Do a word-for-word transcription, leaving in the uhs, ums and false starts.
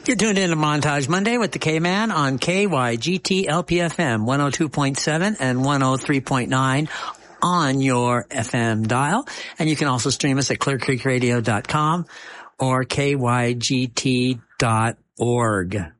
You're tuned in to Montage Monday with the K-Man on K Y G T L P F M one oh two point seven and one oh three point nine on your F M dial. And you can also stream us at clear creek radio dot com or K Y G T dot org.